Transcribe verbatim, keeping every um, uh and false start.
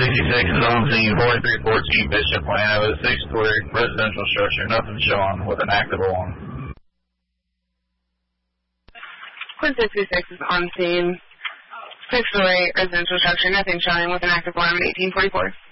sixty-six is on scene, forty-three fourteen Bishop Lane of a six-story residential structure, nothing showing with an active alarm. Quinn sixty-six is on scene, six-story residential structure, nothing showing with an active alarm at eighteen forty-four.